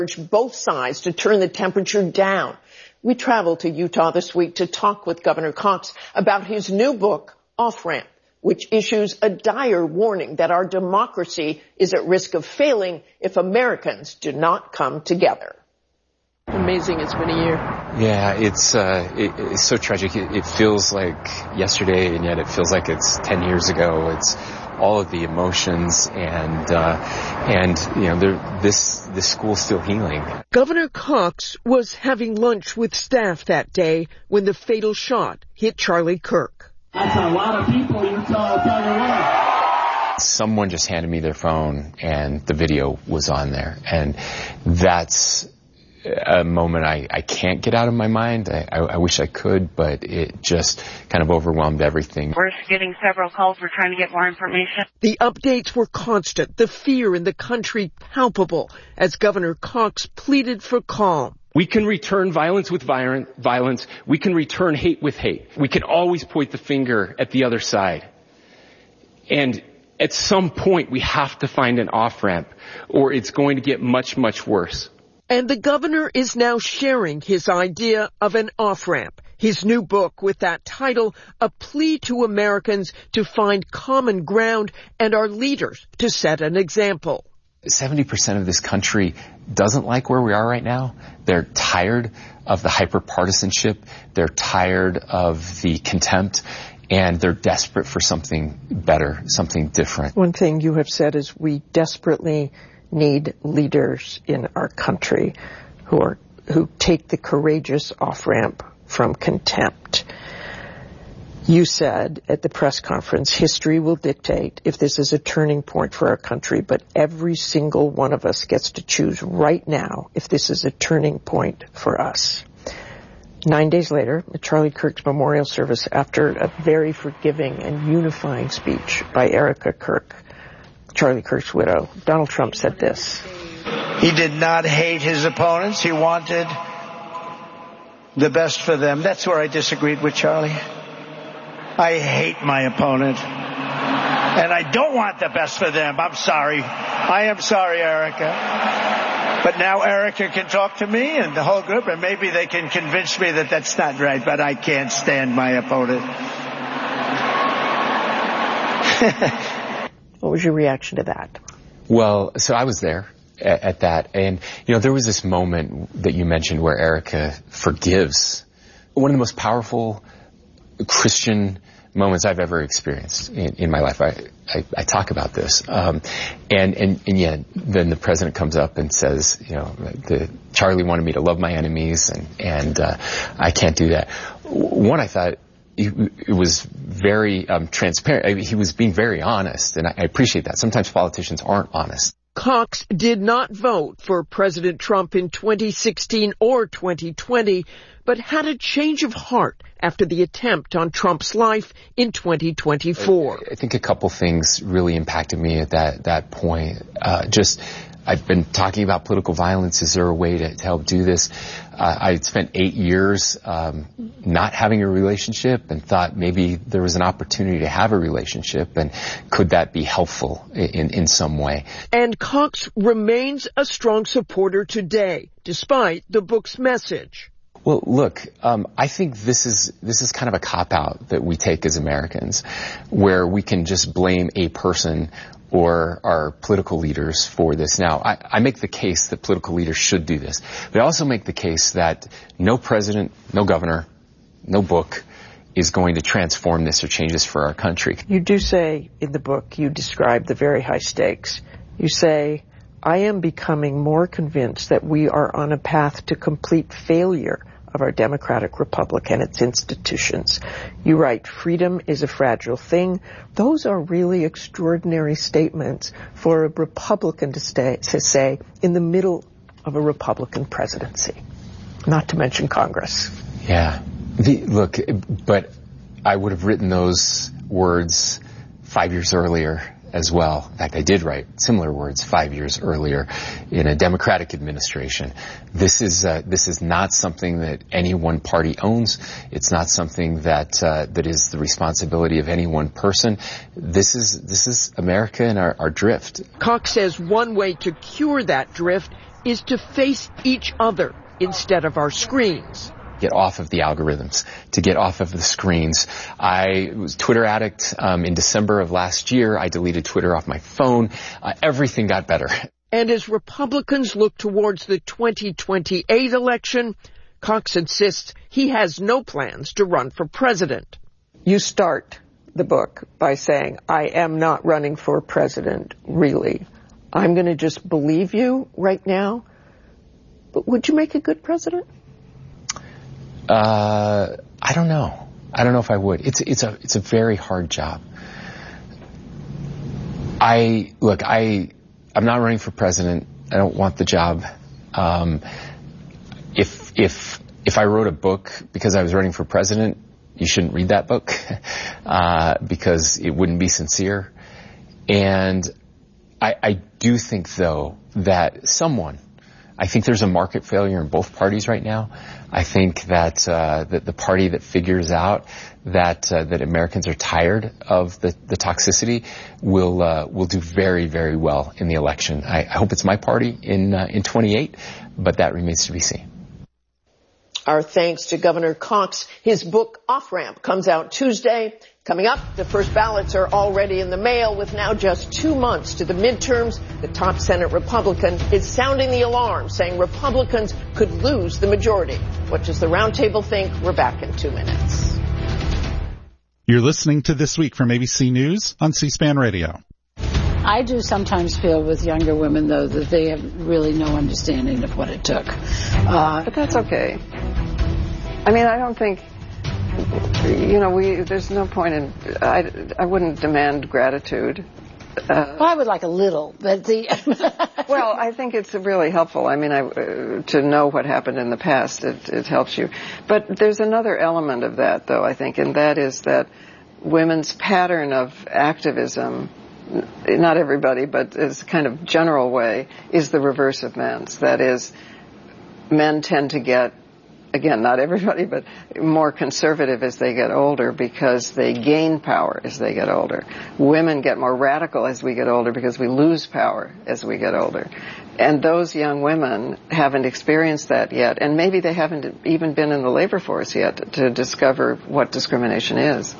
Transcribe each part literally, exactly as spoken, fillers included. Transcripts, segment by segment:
Both sides to turn the temperature down. We traveled to Utah this week to talk with Governor Cox about his new book, Off Ramp, which issues a dire warning that our democracy is at risk of failing if Americans do not come together. Amazing, it's been a year. Yeah, it's uh, it, it's so tragic. It, it feels like yesterday, and yet it feels like it's ten years ago. It's all of the emotions, and uh, and you know, this this school's still healing. Governor Cox was having lunch with staff that day when the fatal shot hit Charlie Kirk. That's a lot of people, Utah, I'll tell you what. Someone just handed me their phone, and the video was on there, and that's a moment I, I can't get out of my mind. I, I, I wish I could, but it just kind of overwhelmed everything. We're getting several calls. We're trying to get more information. The updates were constant, the fear in the country palpable, as Governor Cox pleaded for calm. We can return violence with violence. We can return hate with hate. We can always point the finger at the other side. And at some point, we have to find an off-ramp, or it's going to get much, much worse. And the governor is now sharing his idea of an off-ramp. His new book with that title, A Plea to Americans to Find Common Ground and Our Leaders to Set an Example. seventy percent of this country doesn't like where we are right now. They're tired of the hyper-partisanship. They're tired of the contempt. And they're desperate for something better, something different. One thing you have said is we desperately need leaders in our country who are who take the courageous off-ramp from contempt. You said at the press conference, history will dictate if this is a turning point for our country, but every single one of us gets to choose right now if this is a turning point for us. Nine days later, at Charlie Kirk's memorial service, after a very forgiving and unifying speech by Erica Kirk, Charlie Kirk's widow, Donald Trump said this. He did not hate his opponents. He wanted the best for them. That's where I disagreed with Charlie. I hate my opponent. And I don't want the best for them. I'm sorry. I am sorry, Erica. But now Erica can talk to me and the whole group, and maybe they can convince me that that's not right, but I can't stand my opponent. What was your reaction to that? Well, so I was there at, at that, and, you know, there was this moment that you mentioned where Erica forgives. One of the most powerful Christian moments I've ever experienced in, in my life. I, I, I talk about this. Um, and, and, and yeah, then the president comes up and says, you know, the, Charlie wanted me to love my enemies, and, and, uh, I can't do that. One, I thought it, it was very, um, transparent. I mean, he was being very honest, and I, I appreciate that. Sometimes politicians aren't honest. Cox did not vote for President Trump in twenty sixteen or twenty twenty, but had a change of heart after the attempt on Trump's life in twenty twenty-four. I think a couple things really impacted me at that, that point. Uh, just, I've been talking about political violence. Is there a way to, to help do this? Uh, I spent eight years um, not having a relationship, and thought maybe there was an opportunity to have a relationship, and could that be helpful in, in some way? And Cox remains a strong supporter today, despite the book's message. Well, look, um, I think this is this is kind of a cop-out that we take as Americans, where we can just blame a person or our political leaders for this. Now, I, I make the case that political leaders should do this, but I also make the case that no president, no governor, no book is going to transform this or change this for our country. You do say in the book, you describe the very high stakes. You say, I am becoming more convinced that we are on a path to complete failure of our democratic republic and its institutions. You write, freedom is a fragile thing. Those are really extraordinary statements for a Republican to, stay, to say in the middle of a Republican presidency, not to mention Congress. Yeah. The, look, but I would have written those words five years earlier as well. In fact, I did write similar words five years earlier in a Democratic administration. This is uh, this is not something that any one party owns. It's not something that uh, that is the responsibility of any one person. This is this is America and our, our drift. Cox says one way to cure that drift is to face each other instead of our screens. Get off of the algorithms, to get off of the screens. I was a Twitter addict. Um, in December of last year, I deleted Twitter off my phone. Uh, everything got better. And as Republicans look towards the twenty twenty-eight election, Cox insists he has no plans to run for president. You start the book by saying, I am not running for president, really. I'm going to just believe you right now. But would you make a good president? Uh, I don't know. I don't know if I would. It's it's a it's a very hard job. I look. I I'm not running for president. I don't want the job. Um, if if if I wrote a book because I was running for president, you shouldn't read that book uh, because it wouldn't be sincere. And I, I do think, though, that someone. I think there's a market failure in both parties right now. I think that uh, that the party that figures out that uh, that Americans are tired of the, the toxicity will uh, will do very, very well in the election. I, I hope it's my party in uh, in twenty-eight, but that remains to be seen. Our thanks to Governor Cox. His book, Off Ramp, comes out Tuesday. Coming up, the first ballots are already in the mail. With now just two months to the midterms, the top Senate Republican is sounding the alarm, saying Republicans could lose the majority. What does the roundtable think? We're back in two minutes. You're listening to This Week from A B C News on C-SPAN Radio. I do sometimes feel with younger women, though, that they have really no understanding of what it took. Uh, but that's okay. I mean, I don't think, you know, we, there's no point in, I, I wouldn't demand gratitude. Uh, well, I would like a little, but the... well, I think it's really helpful. I mean, I, uh, to know what happened in the past, it, it helps you. But there's another element of that, though, I think, and that is that women's pattern of activism, not everybody, but as a kind of general way, is the reverse of men's. That is, men tend to get, again, not everybody, but more conservative as they get older because they gain power as they get older. Women get more radical as we get older because we lose power as we get older. And those young women haven't experienced that yet, and maybe they haven't even been in the labor force yet to discover what discrimination is.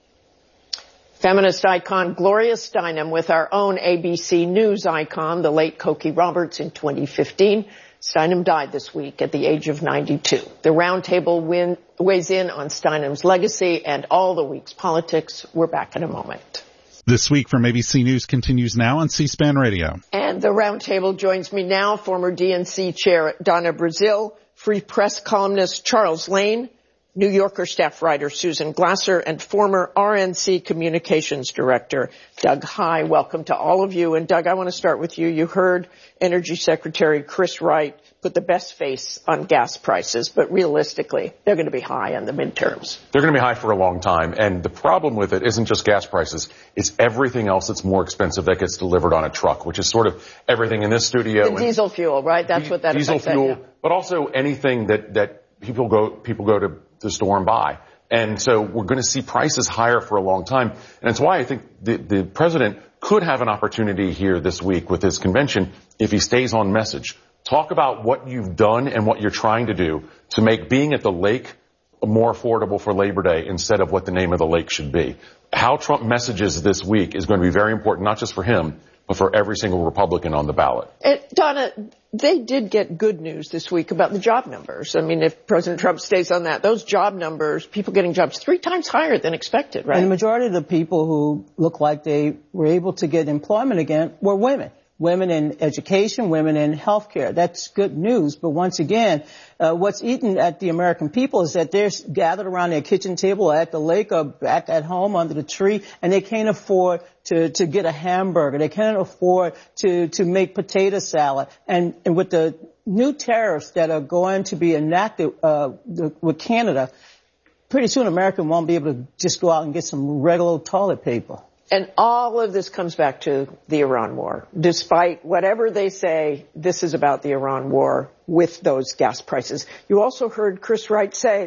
Feminist icon Gloria Steinem with our own A B C News icon, the late Cokie Roberts, in twenty fifteen. Steinem died this week at the age of ninety-two. The roundtable win, weighs in on Steinem's legacy and all the week's politics. We're back in a moment. This Week from A B C News continues now on C-SPAN Radio. And the roundtable joins me now, former D N C chair Donna Brazile, Free Press columnist Charles Lane, New Yorker staff writer Susan Glasser, and former R N C communications director Doug Heye. Welcome to all of you. And Doug, I want to start with you. You heard Energy Secretary Chris Wright put the best face on gas prices, but realistically, they're going to be high in the midterms. They're going to be high for a long time. And the problem with it isn't just gas prices. It's everything else that's more expensive that gets delivered on a truck, which is sort of everything in this studio. The diesel fuel, right? That's d- what that diesel affects fuel, that, yeah. But also anything that, that people go, people go to the store and buy. And so we're going to see prices higher for a long time. And it's why I think the, the president could have an opportunity here this week with his convention if he stays on message. Talk about what you've done and what you're trying to do to make being at the lake more affordable for Labor Day instead of what the name of the lake should be. How Trump messages this week is going to be very important, not just for him, but for every single Republican on the ballot. And Donna, they did get good news this week about the job numbers. I mean, if President Trump stays on that, those job numbers, people getting jobs three times higher than expected, right? And the majority of the people who look like they were able to get employment again were women. Women in education, women in healthcare. That's good news. But once again, uh, what's eaten at the American people is that they're gathered around their kitchen table at the lake or back at home under the tree, and they can't afford to, to get a hamburger. They can't afford to, to make potato salad. And, and with the new tariffs that are going to be enacted, uh, the, with Canada, pretty soon America won't be able to just go out and get some regular toilet paper. And all of this comes back to the Iran war. Despite whatever they say, this is about the Iran war with those gas prices. You also heard Chris Wright say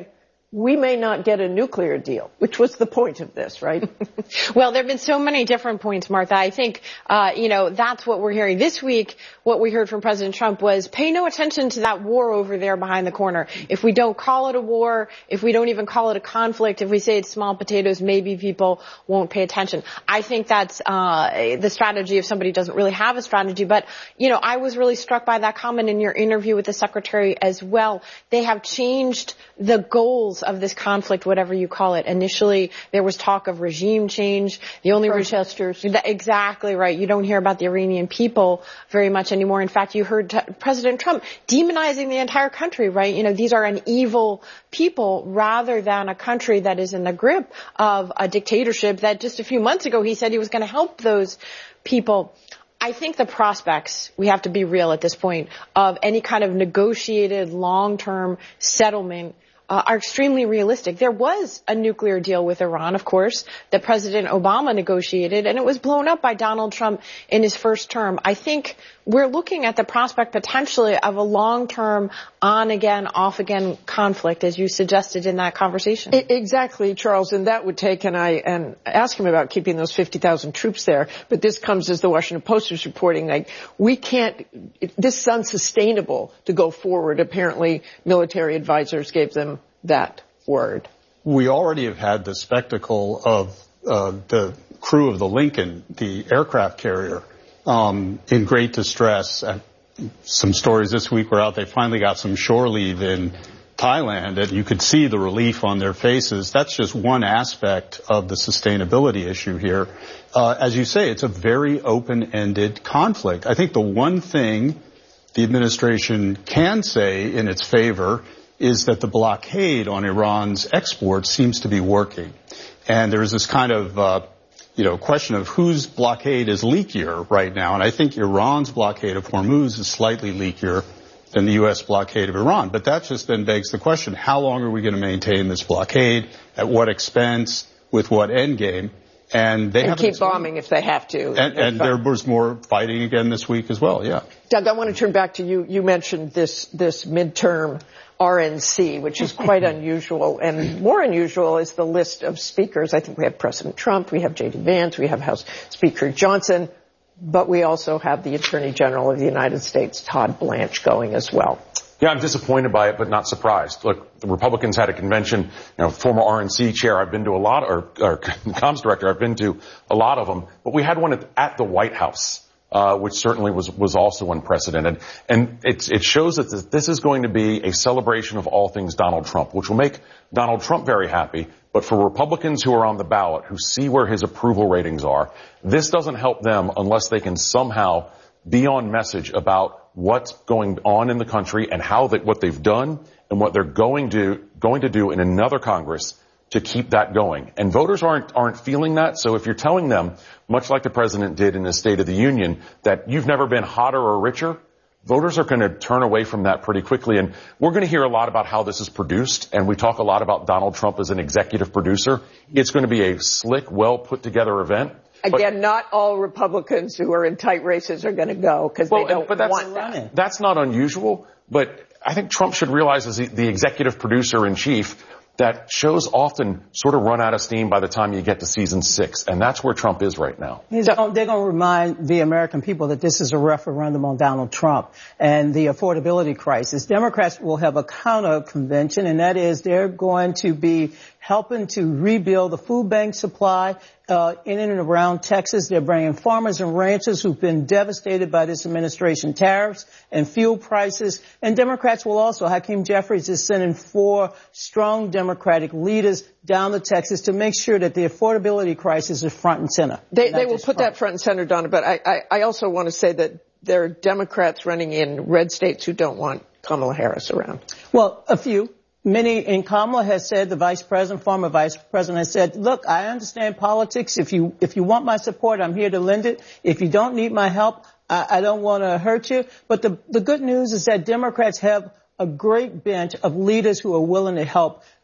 we may not get a nuclear deal, which was the point of this, right? Well, there have been so many different points, Martha. I think, uh, you know, that's what we're hearing. This week, what we heard from President Trump was pay no attention to that war over there behind the corner. If we don't call it a war, if we don't even call it a conflict, if we say it's small potatoes, maybe people won't pay attention. I think that's uh the strategy if somebody doesn't really have a strategy. But, you know, I was really struck by that comment in your interview with the secretary as well. They have changed the goals of this conflict, whatever you call it. Initially, there was talk of regime change. The only protesters. Re- exactly right. You don't hear about the Iranian people very much anymore. In fact, you heard t- President Trump demonizing the entire country, right? You know, these are an evil people rather than a country that is in the grip of a dictatorship that just a few months ago he said he was going to help those people. I think the prospects, we have to be real at this point, of any kind of negotiated long-term settlement Uh, are extremely realistic. There was a nuclear deal with Iran, of course, that President Obama negotiated, and it was blown up by Donald Trump in his first term. I think we're looking at the prospect potentially of a long-term on-again, off-again conflict, as you suggested in that conversation. I- exactly, Charles, and that would take, and I and ask him about keeping those fifty thousand troops there, but this comes as the Washington Post is reporting, like, we can't, this is unsustainable to go forward. Apparently, military advisors gave them that word. We already have had the spectacle of uh, the crew of the Lincoln, the aircraft carrier, um, in great distress. Uh, some stories this week were out. They finally got some shore leave in Thailand, and you could see the relief on their faces. That's just one aspect of the sustainability issue here. Uh, as you say, it's a very open-ended conflict. I think the one thing the administration can say in its favor is that the blockade on Iran's exports seems to be working. And there's this kind of, uh, you know, question of whose blockade is leakier right now. And I think Iran's blockade of Hormuz is slightly leakier than the U S blockade of Iran. But that just then begs the question, how long are we going to maintain this blockade? At what expense? With what end game? And they and have keep bombing if they have to. And, and there was more fighting again this week as well, yeah. Doug, I want to turn back to you. You mentioned this, this midterm R N C, which is quite unusual, and more unusual is the list of speakers. I think we have President Trump, we have J D Vance, we have House Speaker Johnson, but we also have the Attorney General of the United States, Todd Blanche, going as well. Yeah, I'm disappointed by it, but not surprised. Look, the Republicans had a convention, you know, former R N C chair, I've been to a lot, or, or comms director, I've been to a lot of them, but we had one at, at the White House. Uh, which certainly was, was also unprecedented. And it's, it shows that this, this is going to be a celebration of all things Donald Trump, which will make Donald Trump very happy. But for Republicans who are on the ballot, who see where his approval ratings are, this doesn't help them unless they can somehow be on message about what's going on in the country and how they, what they've done and what they're going to, going to do in another Congress to keep that going. And voters aren't, aren't feeling that. So if you're telling them, much like the president did in his State of the Union, that you've never been hotter or richer, voters are going to turn away from that pretty quickly. And we're going to hear a lot about how this is produced. And we talk a lot about Donald Trump as an executive producer. It's going to be a slick, well put together event. Again, but, not all Republicans who are in tight races are going to go because well, they don't but that's, want that. That's not unusual. But I think Trump should realize as the executive producer in chief that shows often sort of run out of steam by the time you get to season six. And that's where Trump is right now. So, they're going to remind the American people that this is a referendum on Donald Trump and the affordability crisis. Democrats will have a counter convention, and that is they're going to be helping to rebuild the food bank supply uh, in and around Texas. They're bringing farmers and ranchers who've been devastated by this administration tariffs and fuel prices. And Democrats will also, Hakeem Jeffries is sending four strong Democratic leaders down to Texas to make sure that the affordability crisis is front and center. They, they will put that front and center, Donna, but I, I, I also want to say that there are Democrats running in red states who don't want Kamala Harris around. Well, a few. Many, and Kamala has said, the vice president, former vice president has said, look, I understand politics. If you, if you want my support, I'm here to lend it. If you don't need my help, I, I don't want to hurt you. But the, the good news is that Democrats have a great bench of leaders who are willing to help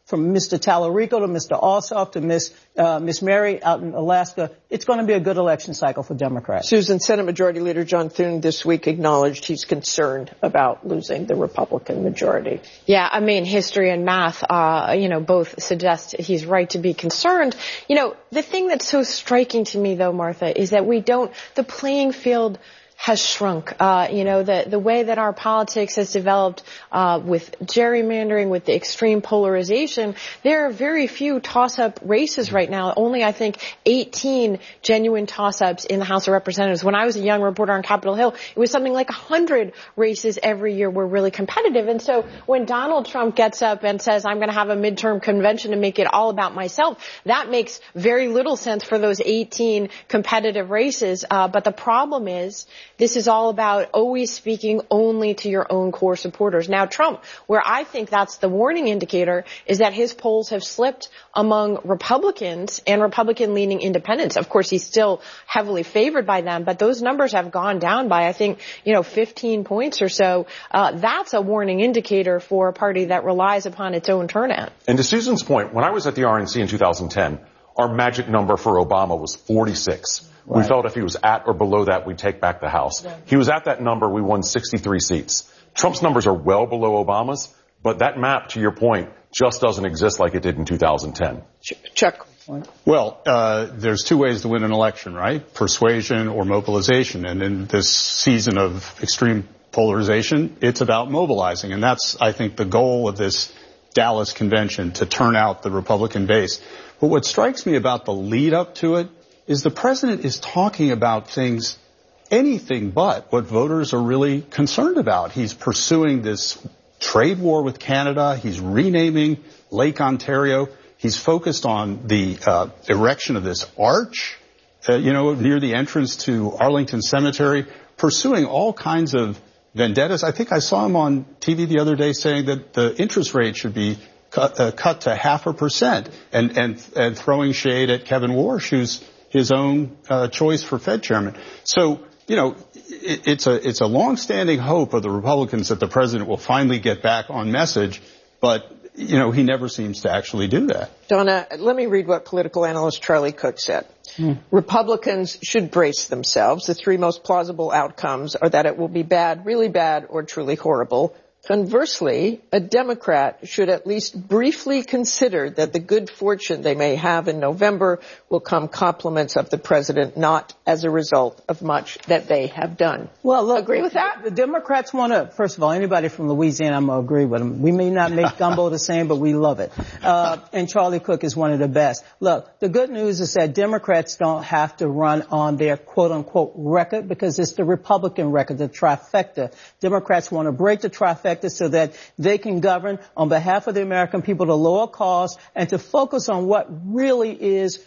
from Mister Tallarico to Mister Ossoff to Miss uh, Miss Mary out in Alaska. It's going to be a good election cycle for Democrats. Susan, Senate Majority Leader John Thune this week acknowledged he's concerned about losing the Republican majority. Yeah, I mean, history and math, uh, you know, both suggest he's right to be concerned. You know, the thing that's so striking to me, though, Martha, is that we don't, the playing field has shrunk. Uh, you know, the, the way that our politics has developed, uh, with gerrymandering, with the extreme polarization, there are very few toss-up races right now. Only, I think, eighteen genuine toss-ups in the House of Representatives. When I was a young reporter on Capitol Hill, it was something like one hundred races every year were really competitive. And so when Donald Trump gets up and says, I'm going to have a midterm convention and make it all about myself, that makes very little sense for those eighteen competitive races. Uh, but the problem is, this is all about always speaking only to your own core supporters. Now, Trump, where I think that's the warning indicator, is that his polls have slipped among Republicans and Republican-leaning independents. Of course, he's still heavily favored by them, but those numbers have gone down by, I think, you know, fifteen points or so. Uh, that's a warning indicator for a party that relies upon its own turnout. And to Susan's point, when I was at the R N C in two thousand ten, our magic number for Obama was forty-six. Right. We felt if he was at or below that, we'd take back the House. Yeah. He was at that number, we won sixty-three seats. Trump's numbers are well below Obama's, but that map, to your point, just doesn't exist like it did in two thousand ten. Chuck. Well, uh, there's two ways to win an election, right? Persuasion or mobilization. And in this season of extreme polarization, it's about mobilizing. And that's, I think, the goal of this Dallas convention, to turn out the Republican base. But what strikes me about the lead up to it is the president is talking about things, anything but what voters are really concerned about. He's pursuing this trade war with Canada. He's renaming Lake Ontario. He's focused on the uh, erection of this arch, uh, you know, near the entrance to Arlington Cemetery, pursuing all kinds of vendettas. I think I saw him on T V the other day saying that the interest rate should be cut, uh, cut to half a percent, and, and, and throwing shade at Kevin Warsh, who's his own uh, choice for Fed chairman. So, you know, it, it's a it's a long-standing hope of the Republicans that the president will finally get back on message, but, you know, he never seems to actually do that. Donna, let me read what political analyst Charlie Cook said. Hmm. Republicans should brace themselves. The three most plausible outcomes are that it will be bad, really bad, or truly horrible. Conversely, a Democrat should at least briefly consider that the good fortune they may have in November will come compliments of the president, not as a result of much that they have done. Well, look, agree with that? The Democrats want to, first of all, anybody from Louisiana, I'm going to agree with them. We may not make gumbo the same, but we love it. Uh, and Charlie Cook is one of the best. Look, the good news is that Democrats don't have to run on their quote-unquote record, because it's the Republican record, the trifecta. Democrats want to break the trifecta so that they can govern on behalf of the American people to lower costs and to focus on what really is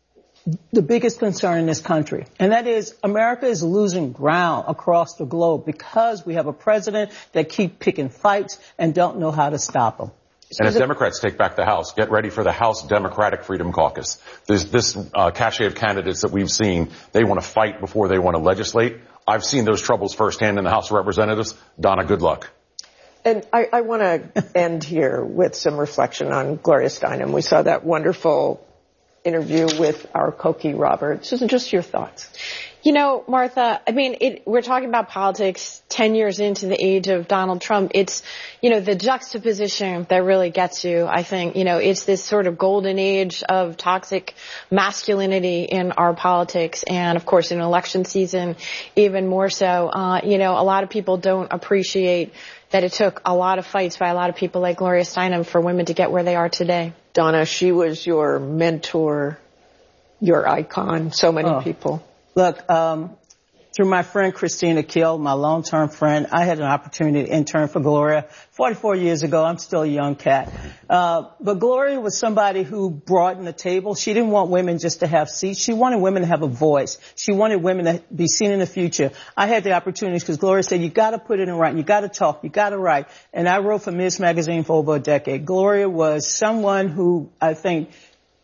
the biggest concern in this country. And that is America is losing ground across the globe because we have a president that keep picking fights and don't know how to stop them. And as Democrats take back the House, get ready for the House Democratic Freedom Caucus. There's this uh, cachet of candidates that we've seen. They want to fight before they want to legislate. I've seen those troubles firsthand in the House of Representatives. Donna, good luck. And I, I want to end here with some reflection on Gloria Steinem. We saw that wonderful interview with our Cokie Roberts. Susan, just your thoughts. You know, Martha, I mean, it, we're talking about politics ten years into the age of Donald Trump. It's, you know, the juxtaposition that really gets you, I think. You know, it's this sort of golden age of toxic masculinity in our politics. And, of course, in election season, even more so. Uh, you know, a lot of people don't appreciate that it took a lot of fights by a lot of people like Gloria Steinem for women to get where they are today. Donna, she was your mentor, your icon, so many oh. people. Look, um, through my friend Christina Kiel, my long-term friend, I had an opportunity to intern for Gloria forty-four years ago. I'm still a young cat. Uh, but Gloria was somebody who broadened the table. She didn't want women just to have seats. She wanted women to have a voice. She wanted women to be seen in the future. I had the opportunities because Gloria said, you got to put it in writing. You got to talk. You got to write. And I wrote for Ms. Magazine for over a decade. Gloria was someone who I think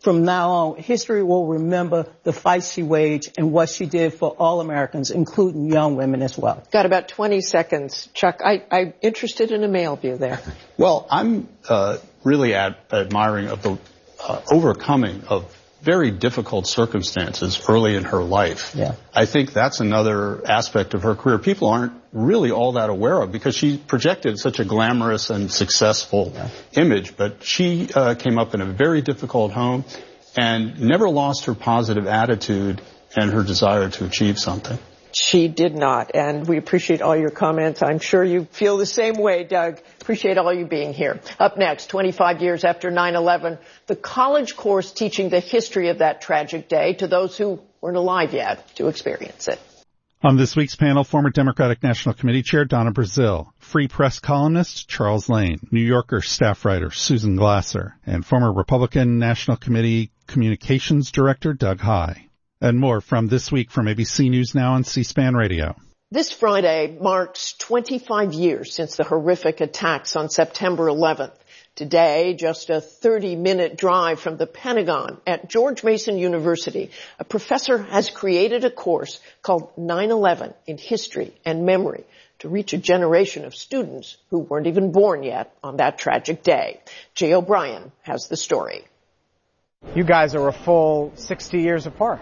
from now on, history will remember the fight she waged and what she did for all Americans, including young women as well. Got about twenty seconds. Chuck, I, I'm interested in a male view there. Well, I'm uh, really ad- admiring of the uh, overcoming of very difficult circumstances early in her life. Yeah. I think that's another aspect of her career people aren't really all that aware of, because she projected such a glamorous and successful yeah. image, but she uh, came up in a very difficult home and never lost her positive attitude and her desire to achieve something. She did not, and we appreciate all your comments. I'm sure you feel the same way, Doug. Appreciate all you being here. Up next, twenty-five years after nine eleven, the college course teaching the history of that tragic day to those who weren't alive yet to experience it. On this week's panel, former Democratic National Committee Chair Donna Brazile, Free Press columnist Charles Lane, New Yorker staff writer Susan Glasser, and former Republican National Committee Communications Director Doug Heye. And more from This Week from A B C News Now on C-SPAN Radio. This Friday marks twenty-five years since the horrific attacks on September eleventh. Today, just a thirty-minute drive from the Pentagon at George Mason University, a professor has created a course called nine eleven in History and Memory to reach a generation of students who weren't even born yet on that tragic day. Jay O'Brien has the story. You guys are a full sixty years apart.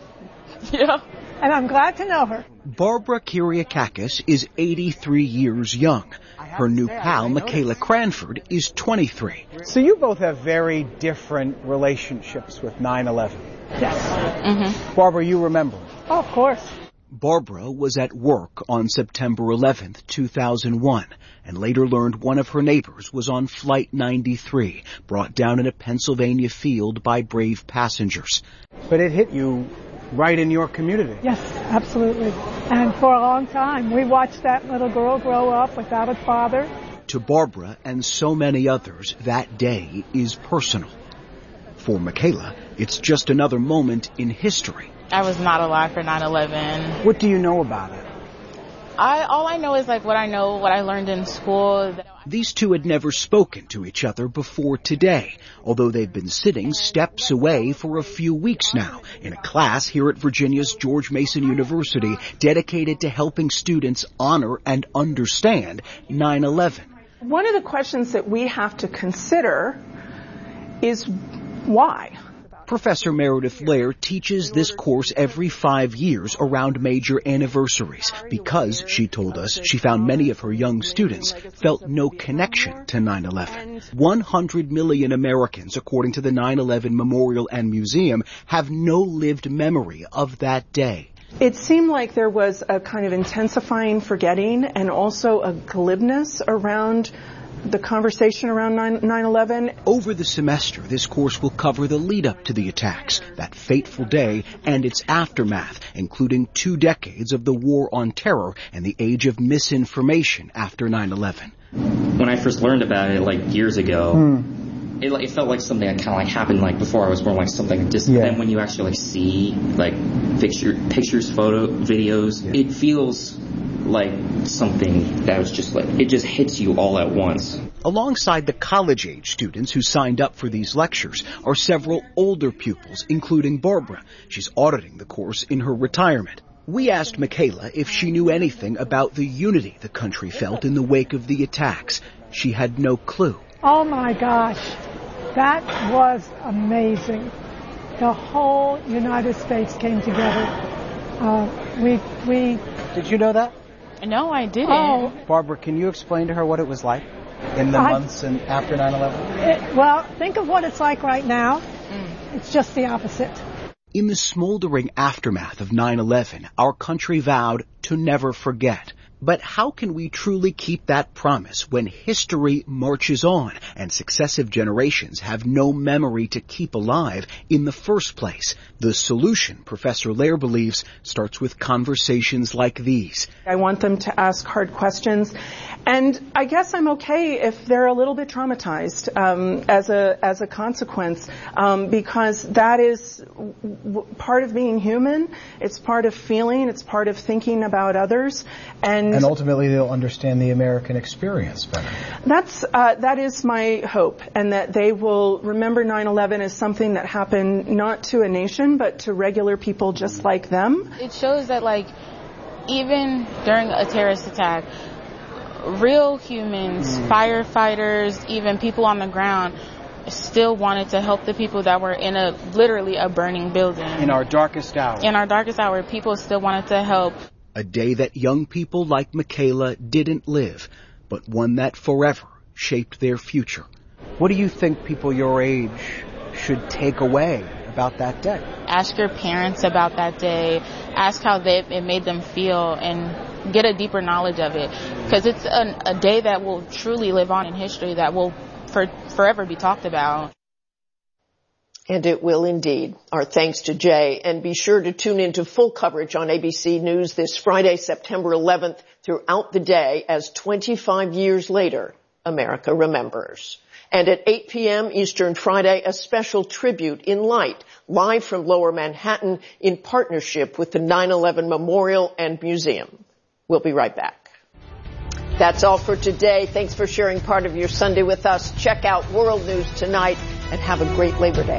Yeah, and I'm glad to know her. Barbara Kyriakakis is eighty-three years young. Her new pal, Michaela Cranford, is twenty-three. So you both have very different relationships with nine eleven. Yes. Mm-hmm. Barbara, you remember? Oh, of course. Barbara was at work on September eleventh, two thousand one, and later learned one of her neighbors was on Flight ninety-three, brought down in a Pennsylvania field by brave passengers. But it hit you right in your community. Yes, absolutely. And for a long time, we watched that little girl grow up without a father. To Barbara and so many others, that day is personal. For Michaela, it's just another moment in history. I was not alive for nine eleven. What do you know about it? I all I know is like what I know, what I learned in school. These two had never spoken to each other before today, although they've been sitting steps away for a few weeks now in a class here at Virginia's George Mason University dedicated to helping students honor and understand nine eleven. One of the questions that we have to consider is why? Professor Meredith Lair teaches this course every five years around major anniversaries because, she told us, she found many of her young students felt no connection to nine eleven. one hundred million Americans, according to the nine eleven Memorial and Museum, have no lived memory of that day. It seemed like there was a kind of intensifying forgetting and also a glibness around the conversation around nine eleven. Over the semester, this course will cover the lead-up to the attacks, that fateful day, and its aftermath, including two decades of the war on terror and the age of misinformation after nine eleven. When I first learned about it, like, years ago, hmm. it, it felt like something that kind of, like, happened, like, before I was born, like, something distant. Yeah. Then when you actually, like, see, like, picture, pictures, photo, videos, yeah. It feels like something that was just like, it just hits you all at once. Alongside the college-age students who signed up for these lectures are several older pupils, including Barbara. She's auditing the course in her retirement. We asked Michaela if she knew anything about the unity the country felt in the wake of the attacks. She had no clue. Oh my gosh, that was amazing. The whole United States came together. Uh, we, we... Did you know that? No, I didn't. Oh. Barbara, can you explain to her what it was like in the I, months and after nine eleven? Well, think of what it's like right now. Mm. It's just the opposite. In the smoldering aftermath of nine eleven, our country vowed to never forget. But how can we truly keep that promise when history marches on and successive generations have no memory to keep alive in the first place? The solution, Professor Lair believes, starts with conversations like these. I want them to ask hard questions, and I guess I'm okay if they're a little bit traumatized um, as a as a consequence, um, because that is w- part of being human. It's part of feeling. It's part of thinking about others, and And, and ultimately they'll understand the American experience better. That's, uh, that is my hope, and that they will remember nine eleven as something that happened not to a nation, but to regular people just like them. It shows that, like, even during a terrorist attack, real humans, mm. firefighters, even people on the ground, still wanted to help the people that were in a, literally a burning building. In our darkest hour. In our darkest hour, people still wanted to help. A day that young people like Michaela didn't live, but one that forever shaped their future. What do you think people your age should take away about that day? Ask your parents about that day. Ask how they, it made them feel, and get a deeper knowledge of it. Because it's an, a day that will truly live on in history, that will for forever be talked about. And it will indeed. Our thanks to Jay. And be sure to tune in to full coverage on A B C News this Friday, September eleventh, throughout the day as twenty-five years later, America remembers. And at eight p.m. Eastern Friday, a special tribute in light, live from Lower Manhattan in partnership with the nine eleven Memorial and Museum. We'll be right back. That's all for today. Thanks for sharing part of your Sunday with us. Check out World News Tonight and have a great Labor Day.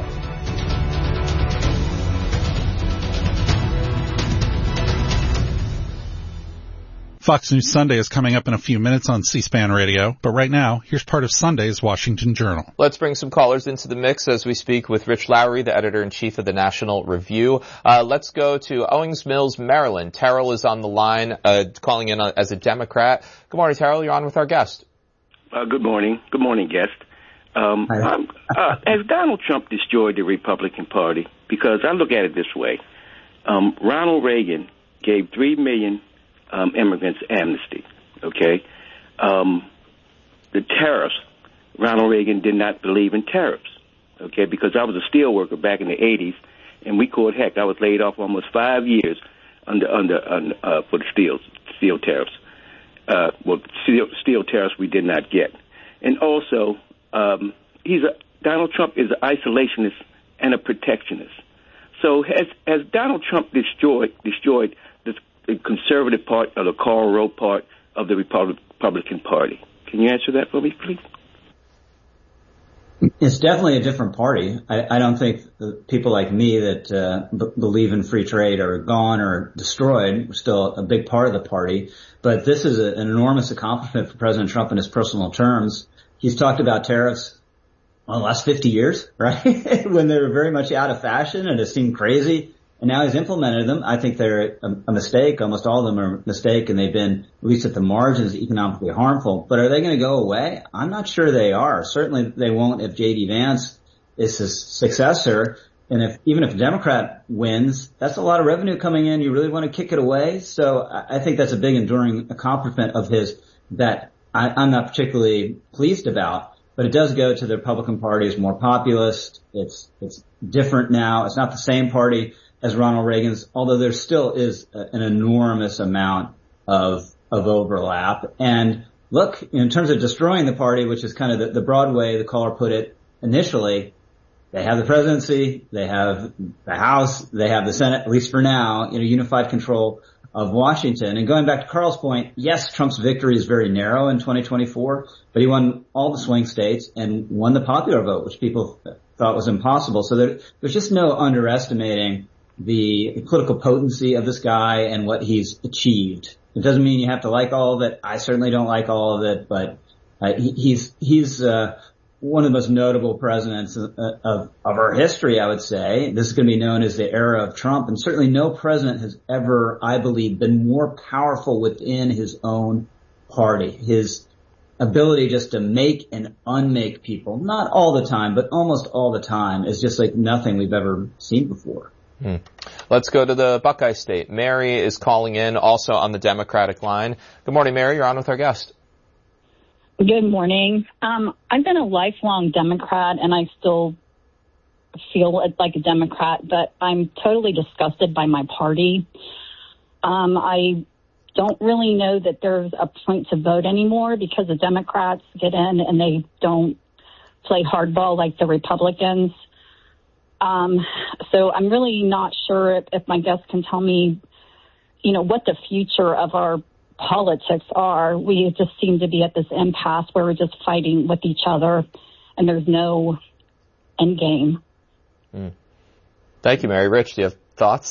Fox News Sunday is coming up in a few minutes on C-SPAN Radio, but right now, here's part of Sunday's Washington Journal. Let's bring some callers into the mix as we speak with Rich Lowry, the editor-in-chief of the National Review. Uh, let's go to Owings Mills, Maryland. Terrell is on the line, uh, calling in as a Democrat. Good morning, Terrell. You're on with our guest. Uh, good morning. Good morning, guest. Um, um, uh, has Donald Trump destroyed the Republican Party? Because I look at it this way. Um, Ronald Reagan gave three million Um, immigrants amnesty, okay? Um, the tariffs, Ronald Reagan did not believe in tariffs, okay, because I was a steel worker back in the eighties, and we called heck. I was laid off almost five years under under, under uh, for the steel steel tariffs. Uh, well, steel, steel tariffs we did not get, and also um, he's a Donald Trump is an isolationist and a protectionist. So has has Donald Trump destroyed destroyed this the conservative part or the Karl Rove part of the Republican Party? Can you answer that for me, please? It's definitely a different party. I, I don't think the people like me that uh, b- believe in free trade are gone or destroyed. We're still a big part of the party. But this is a, an enormous accomplishment for President Trump in his personal terms. He's talked about tariffs well, the last fifty years, right? When they were very much out of fashion and it seemed crazy. And now he's implemented them. I think they're a, a mistake. Almost all of them are a mistake, and they've been, at least at the margins, economically harmful. But are they going to go away? I'm not sure they are. Certainly they won't if J D. Vance is his successor. And if even if a Democrat wins, that's a lot of revenue coming in. You really want to kick it away? So I think that's a big enduring accomplishment of his that I, I'm not particularly pleased about. But it does go to the Republican Party. It's more populist. It's it's different now. It's not the same party as Ronald Reagan's, although there still is a, an enormous amount of of overlap. And look, in terms of destroying the party, which is kind of the, the broad way the caller put it initially, they have the presidency, they have the House, they have the Senate, at least for now, you know, unified control of Washington. And going back to Carl's point, yes, Trump's victory is very narrow in twenty twenty-four, but he won all the swing states and won the popular vote, which people thought was impossible. So there, there's just no underestimating the political potency of this guy and what he's achieved. It doesn't mean you have to like all of it. I certainly don't like all of it, but uh, he, he's he's uh, one of the most notable presidents of, of, of our history, I would say. This is going to be known as the era of Trump, and certainly no president has ever, I believe, been more powerful within his own party. His ability just to make and unmake people, not all the time, but almost all the time, is just like nothing we've ever seen before. Hmm. Let's go to the Buckeye State. Mary is calling in, also on the Democratic line. Good morning, Mary. You're on with our guest. Good morning. Um, I've been a lifelong Democrat, and I still feel like a Democrat, but I'm totally disgusted by my party. Um, I don't really know that there's a point to vote anymore because the Democrats get in and they don't play hardball like the Republicans. Um, so I'm really not sure if, if my guest can tell me, you know, what the future of our politics are. We just seem to be at this impasse where we're just fighting with each other, and there's no end game. Mm. Thank you, Mary. Rich, do you have thoughts?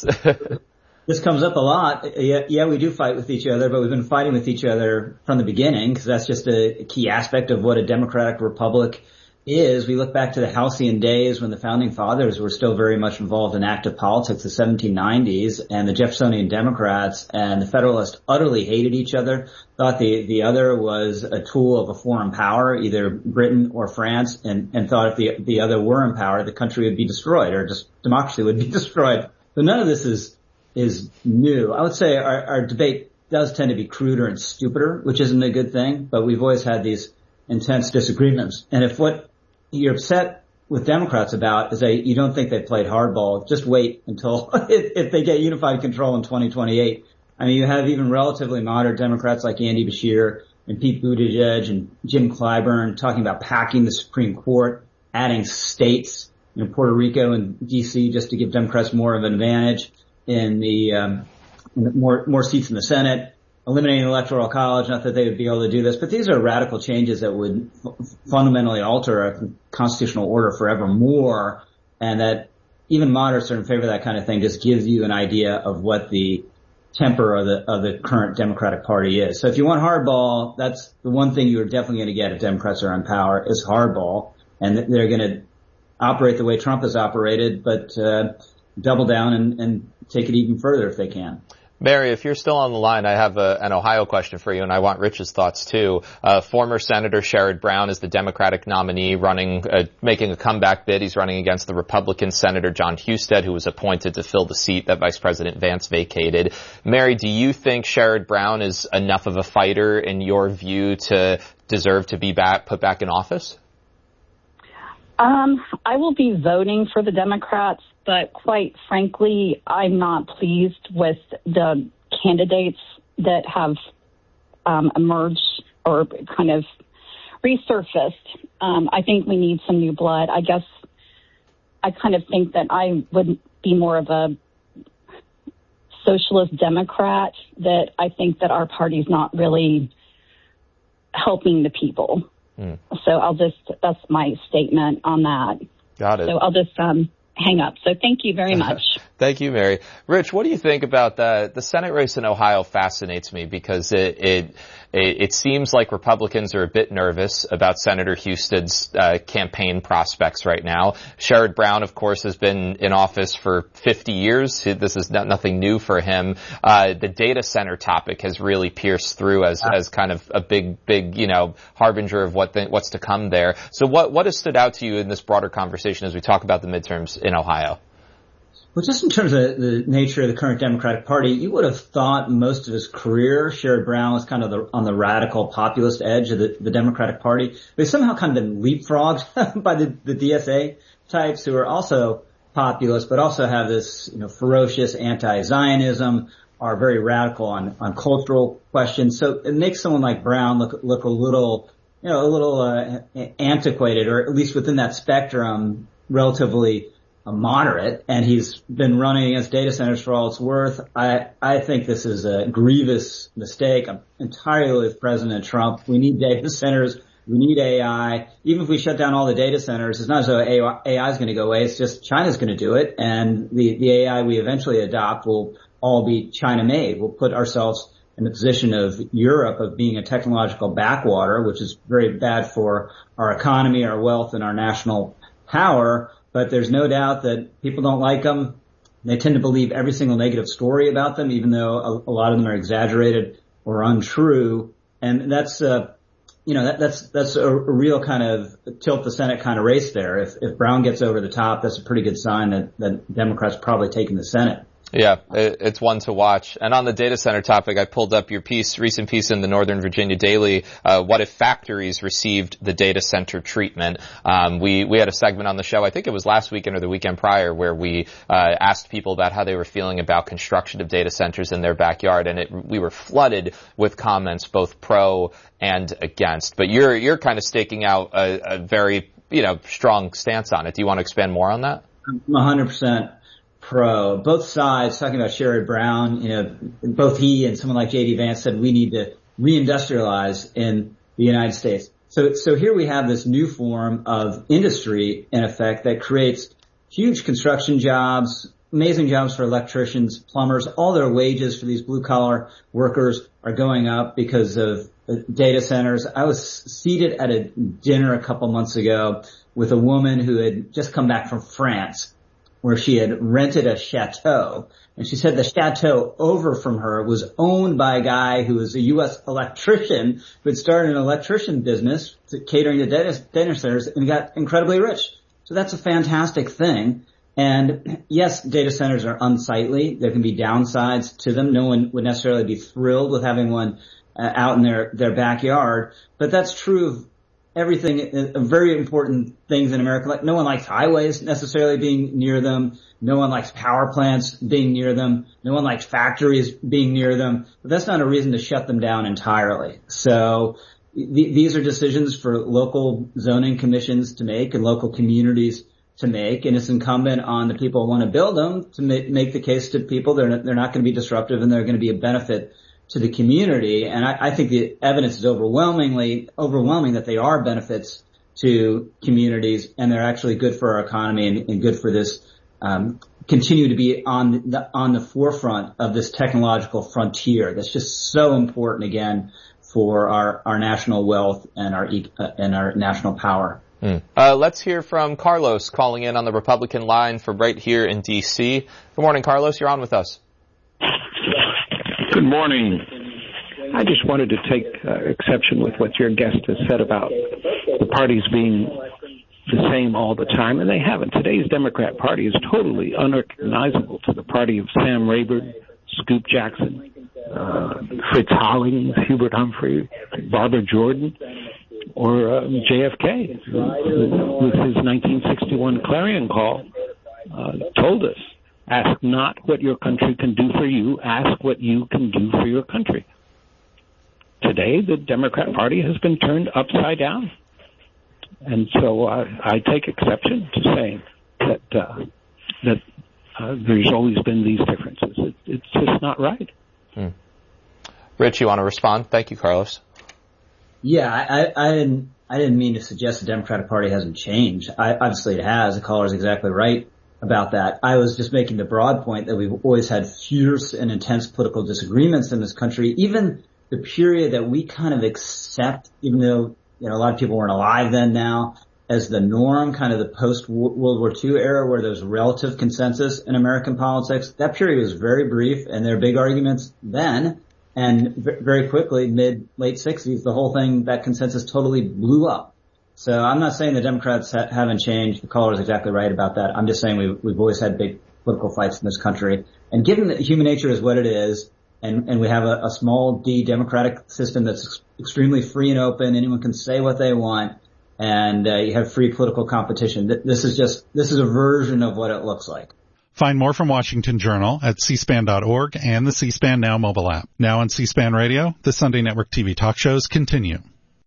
This comes up a lot. Yeah, yeah, we do fight with each other, but we've been fighting with each other from the beginning because that's just a key aspect of what a democratic republic is. We look back to the halcyon days when the founding fathers were still very much involved in active politics, the seventeen nineties, and the Jeffersonian Democrats and the Federalists utterly hated each other, thought the, the other was a tool of a foreign power, either Britain or France, and, and thought if the, the other were in power, the country would be destroyed, or just democracy would be destroyed. So none of this is is new. I would say our, our debate does tend to be cruder and stupider, which isn't a good thing, but we've always had these intense disagreements. And if what you're upset with Democrats about is that you don't think they played hardball, just wait until if, if they get unified control in twenty twenty-eight. I mean, you have even relatively moderate Democrats like Andy Beshear and Pete Buttigieg and Jim Clyburn talking about packing the Supreme Court, adding states, you know, Puerto Rico and D C just to give Democrats more of an advantage in the um, more more seats in the Senate, eliminating the Electoral College. Not that they would be able to do this, but these are radical changes that would f- fundamentally alter a constitutional order forevermore, and that even moderates are in favor of that kind of thing. Just gives you an idea of what the temper of the of the current Democratic Party is. So if you want hardball, that's the one thing you're definitely going to get if Democrats are in power is hardball, and they're going to operate the way Trump has operated, but uh, double down and, and take it even further if they can. Mary, if you're still on the line, I have a, an Ohio question for you, and I want Rich's thoughts too. Uh, former Senator Sherrod Brown is the Democratic nominee, running, uh, making a comeback bid. He's running against the Republican Senator Jon Husted, who was appointed to fill the seat that Vice President Vance vacated. Mary, do you think Sherrod Brown is enough of a fighter, in your view, to deserve to be back, put back in office? Um, I will be voting for the Democrats, but quite frankly, I'm not pleased with the candidates that have um, emerged or kind of resurfaced. Um, I think we need some new blood. I guess I kind of think that I would be more of a socialist Democrat, that I think that our party's not really helping the people. Mm. So I'll just, that's my statement on that. Got it. So I'll just um, hang up. So thank you very much. Thank you, Mary. Rich, what do you think about the, the Senate race in Ohio? Fascinates me because it, it, it, it seems like Republicans are a bit nervous about Senator Husted's uh, campaign prospects right now. Sherrod Brown, of course, has been in office for fifty years. This is not, nothing new for him. Uh, the data center topic has really pierced through as, as kind of a big, big, you know, harbinger of what the, what's to come there. So what, what has stood out to you in this broader conversation as we talk about the midterms in Ohio? Well, just in terms of the nature of the current Democratic Party, you would have thought most of his career, Sherrod Brown was kind of the, on the radical populist edge of the, the Democratic Party. They've somehow kind of been leapfrogged by the, the D S A types who are also populist, but also have this, you know, ferocious anti-Zionism, are very radical on, on cultural questions. So it makes someone like Brown look, look a little, you know, a little, uh, antiquated, or at least within that spectrum, relatively moderate, and he's been running against data centers for all it's worth. I, I think this is a grievous mistake. I'm entirely with President Trump. We need data centers. We need A I. Even if we shut down all the data centers, it's not as though A I is going to go away. It's just China's going to do it, and the, the A I we eventually adopt will all be China-made. We'll put ourselves in the position of Europe of being a technological backwater, which is very bad for our economy, our wealth, and our national power. But there's no doubt that people don't like them. They tend to believe every single negative story about them, even though a, a lot of them are exaggerated or untrue. And that's, uh, you know, that, that's, that's a, a real kind of tilt the Senate kind of race there. If, if Brown gets over the top, that's a pretty good sign that, that Democrats probably taking the Senate. Yeah, it's one to watch. And on the data center topic, I pulled up your piece, recent piece in the Northern Virginia Daily, uh, what if factories received the data center treatment? Um, we, we had a segment on the show, I think it was last weekend or the weekend prior, where we, uh, asked people about how they were feeling about construction of data centers in their backyard, and it, we were flooded with comments, both pro and against. But you're, you're kind of staking out a, a very, you know, strong stance on it. Do you want to expand more on that? one hundred percent. pro. Both sides, talking about Sherrod Brown, you know, both he and someone like J D Vance said we need to reindustrialize in the United States. So, so here we have this new form of industry, in effect, that creates huge construction jobs, amazing jobs for electricians, plumbers. All their wages for these blue-collar workers are going up because of data centers. I was seated at a dinner a couple months ago with a woman who had just come back from France, where she had rented a chateau. And she said the chateau over from her was owned by a guy who was a U S electrician who had started an electrician business to catering to data, data centers and got incredibly rich. So that's a fantastic thing. And yes, data centers are unsightly. There can be downsides to them. No one would necessarily be thrilled with having one uh, out in their, their backyard. But that's true of everything, uh, very important things in America. Like no one likes highways necessarily being near them. No one likes power plants being near them. No one likes factories being near them. But that's not a reason to shut them down entirely. So th- these are decisions for local zoning commissions to make and local communities to make. And it's incumbent on the people who want to build them to make, make the case to people they're not, they're not going to be disruptive and they're going to be a benefit to the community. And I, I think the evidence is overwhelmingly overwhelming that they are benefits to communities and they're actually good for our economy and, and good for this um continue to be on the on the forefront of this technological frontier that's just so important again for our our national wealth and our uh, and our national power. Mm. Uh, let's hear from Carlos calling in on the Republican line from right here in D C. Good morning, Carlos. You're on with us. Good morning. I just wanted to take uh, exception with what your guest has said about the parties being the same all the time, and they haven't. Today's Democrat Party is totally unrecognizable to the party of Sam Rayburn, Scoop Jackson, uh, Fritz Hollings, Hubert Humphrey, Barbara Jordan, or um, J F K, who, with his nineteen sixty-one clarion call, uh, told us, ask not what your country can do for you, ask what you can do for your country. Today, the Democrat Party has been turned upside down. And so I, I take exception to saying that uh, that uh, there's always been these differences. It, it's just not right. Hmm. Rich, you want to respond? Thank you, Carlos. Yeah, I, I didn't. I didn't mean to suggest the Democratic Party hasn't changed. I, obviously, it has. The caller is exactly right about that. I was just making the broad point that we've always had fierce and intense political disagreements in this country. Even the period that we kind of accept, even though you know, a lot of people weren't alive then now, as the norm, kind of the post-World War Two era where there's relative consensus in American politics. That period was very brief, and there were big arguments then. And very quickly, mid, late sixties, the whole thing, that consensus totally blew up. So I'm not saying the Democrats ha- haven't changed. The caller is exactly right about that. I'm just saying we've, we've always had big political fights in this country. And given that human nature is what it is, and, and we have a, a small D democratic system that's extremely free and open. Anyone can say what they want, and uh, you have free political competition. This is just this is a version of what it looks like. Find more from Washington Journal at c span dot org and the C-SPAN Now mobile app. Now on C-SPAN Radio, the Sunday Network T V talk shows continue.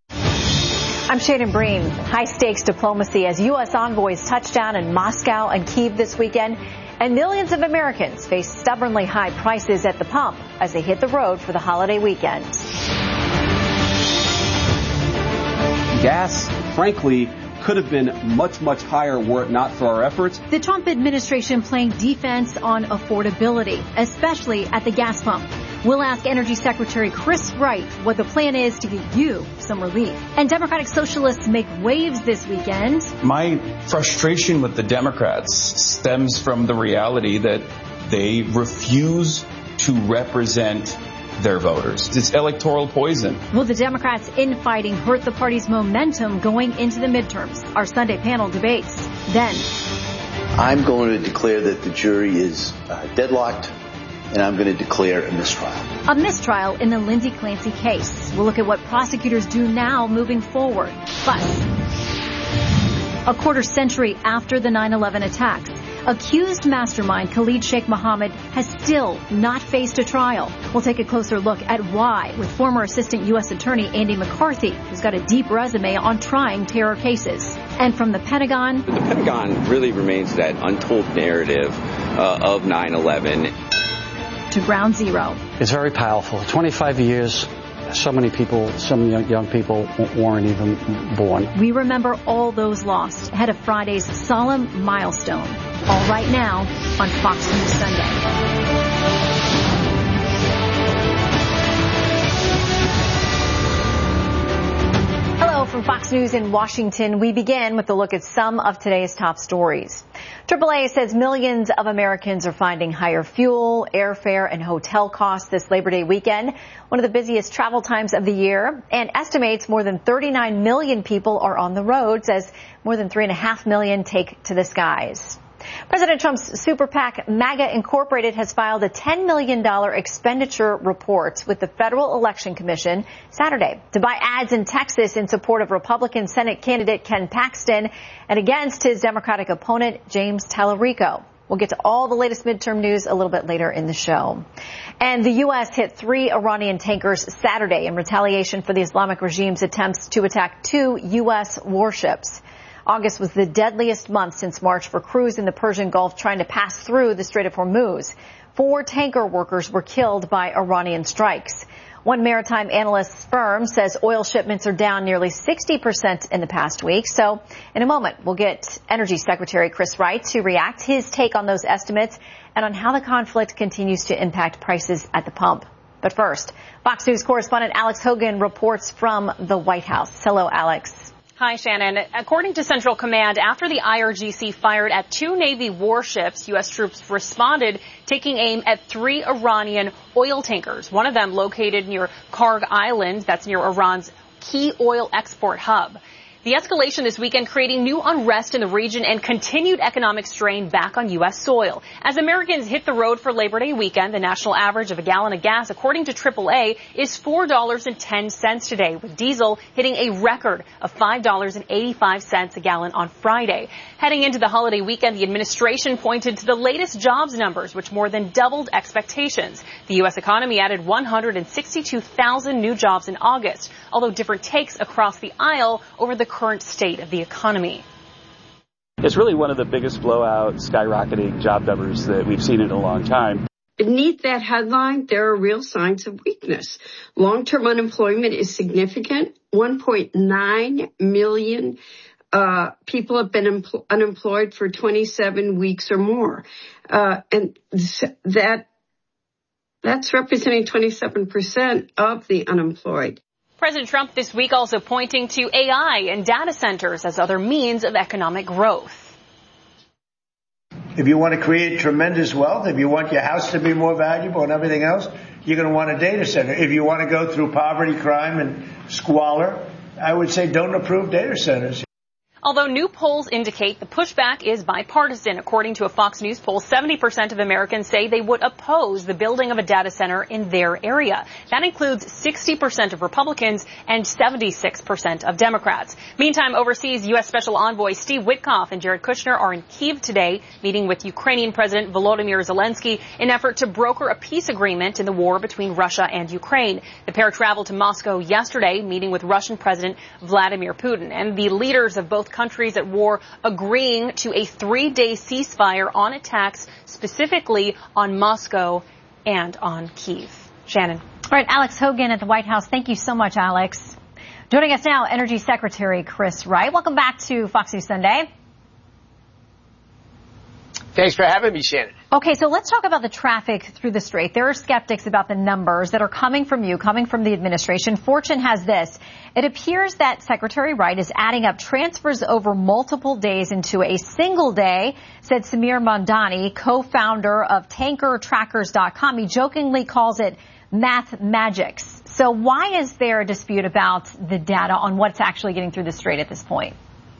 I'm Shannon Bream. High-stakes diplomacy as U S envoys touch down in Moscow and Kyiv this weekend, and millions of Americans face stubbornly high prices at the pump as they hit the road for the holiday weekend. Gas, frankly, could have been much, much higher were it not for our efforts. The Trump administration playing defense on affordability, especially at the gas pump. We'll ask Energy Secretary Chris Wright what the plan is to get you some relief. And Democratic Socialists make waves this weekend. My frustration with the Democrats stems from the reality that they refuse to represent their voters. It's electoral poison. Will the Democrats' infighting hurt the party's momentum going into the midterms? Our Sunday panel debates. Then, I'm going to declare that the jury is uh, deadlocked, and I'm going to declare a mistrial. A mistrial in the Lindsay Clancy case. We'll look at what prosecutors do now moving forward. Plus, a quarter century after the nine eleven attacks, accused mastermind Khalid Sheikh Mohammed has still not faced a trial. We'll take a closer look at why with former Assistant U S Attorney Andy McCarthy, who's got a deep resume on trying terror cases. And from the Pentagon, the Pentagon really remains that untold narrative uh, of nine eleven. To Ground Zero. It's very powerful. twenty-five years, so many people, some young, young people weren't even born. We remember all those lost ahead of Friday's solemn milestone. All right now on Fox News Sunday. Hello from Fox News in Washington. We begin with a look at some of today's top stories. triple A says millions of Americans are finding higher fuel, airfare, and hotel costs this Labor Day weekend, one of the busiest travel times of the year, and estimates more than thirty-nine million people are on the roads as more than three and a half million take to the skies. President Trump's super PAC MAGA Incorporated has filed a ten million dollars expenditure report with the Federal Election Commission Saturday to buy ads in Texas in support of Republican Senate candidate Ken Paxton and against his Democratic opponent James Tallarico. We'll get to all the latest midterm news a little bit later in the show. And the U S hit three Iranian tankers Saturday in retaliation for the Islamic regime's attempts to attack two U S warships. August was the deadliest month since March for crews in the Persian Gulf trying to pass through the Strait of Hormuz. Four tanker workers were killed by Iranian strikes. One maritime analyst firm says oil shipments are down nearly sixty percent in the past week. So in a moment, we'll get Energy Secretary Chris Wright to react his take on those estimates and on how the conflict continues to impact prices at the pump. But first, Fox News correspondent Alex Hogan reports from the White House. Hello, Alex. Hi, Shannon. According to Central Command, after the I R G C fired at two Navy warships, U S troops responded, taking aim at three Iranian oil tankers, one of them located near Karg Island, that's near Iran's key oil export hub. The escalation this weekend creating new unrest in the region and continued economic strain back on U S soil. As Americans hit the road for Labor Day weekend, the national average of a gallon of gas, according to triple A, is four dollars and ten cents today, with diesel hitting a record of five dollars and eighty-five cents a gallon on Friday. Heading into the holiday weekend, the administration pointed to the latest jobs numbers, which more than doubled expectations. The U S economy added one hundred sixty-two thousand new jobs in August, although different takes across the aisle over the current state of the economy. It's really one of the biggest blowout, skyrocketing job numbers that we've seen in a long time. Beneath that headline, there are real signs of weakness. Long-term unemployment is significant. one point nine million uh, people have been empl- unemployed for twenty-seven weeks or more. Uh, and that that's representing twenty-seven percent of the unemployed. President Trump this week also pointing to A I and data centers as other means of economic growth. If you want to create tremendous wealth, if you want your house to be more valuable and everything else, you're going to want a data center. If you want to go through poverty, crime, and squalor, I would say don't approve data centers. Although new polls indicate the pushback is bipartisan. According to a Fox News poll, seventy percent of Americans say they would oppose the building of a data center in their area. That includes sixty percent of Republicans and seventy-six percent of Democrats. Meantime, overseas, U S Special Envoy Steve Witkoff and Jared Kushner are in Kyiv today, meeting with Ukrainian President Volodymyr Zelensky in an effort to broker a peace agreement in the war between Russia and Ukraine. The pair traveled to Moscow yesterday, meeting with Russian President Vladimir Putin, and the leaders of both countries at war agreeing to a three-day ceasefire on attacks specifically on Moscow and on Kyiv. Shannon. All right, Alex Hogan at the White House. Thank you so much, Alex. Joining us now, Energy Secretary Chris Wright. Welcome back to Fox News Sunday. Thanks for having me, Shannon. Okay, so let's talk about the traffic through the strait. There are skeptics about the numbers that are coming from you, coming from the administration. Fortune has this. It appears that Secretary Wright is adding up transfers over multiple days into a single day, said Samir Mondani, co-founder of tanker trackers dot com. He jokingly calls it math magics. So why is there a dispute about the data on what's actually getting through the strait at this point?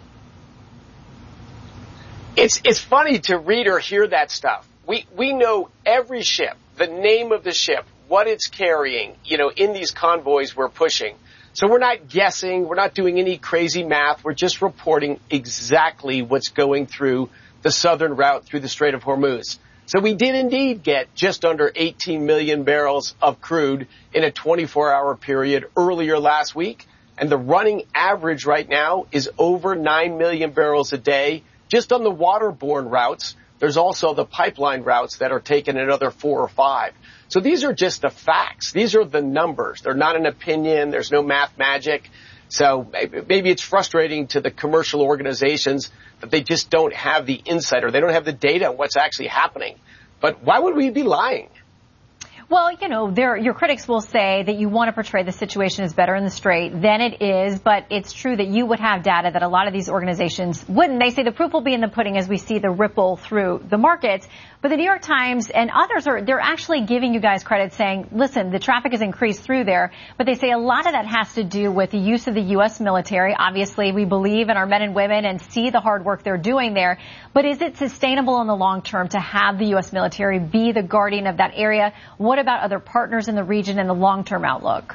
It's it's funny to read or hear that stuff. We we know every ship, the name of the ship, what it's carrying, you know, in these convoys we're pushing. So we're not guessing, we're not doing any crazy math, we're just reporting exactly what's going through the southern route through the Strait of Hormuz. So we did indeed get just under eighteen million barrels of crude in a twenty-four hour period earlier last week. And the running average right now is over nine million barrels a day just on the waterborne routes there's also the pipeline routes that are taking another four or five. So these are just the facts. These are the numbers. They're not an opinion. There's no math magic. So maybe it's frustrating to the commercial organizations that they just don't have the insight or they don't have the data on what's actually happening. But why would we be lying? Well, you know, there, your critics will say that you want to portray the situation as better in the straight than it is, but it's true that you would have data that a lot of these organizations wouldn't. They say the proof will be in the pudding as we see the ripple through the markets. But the New York Times and others are, they're actually giving you guys credit saying, listen, the traffic has increased through there. But they say a lot of that has to do with the use of the U S military. Obviously, we believe in our men and women and see the hard work they're doing there. But is it sustainable in the long term to have the U S military be the guardian of that area? What about other partners in the region and the long-term outlook?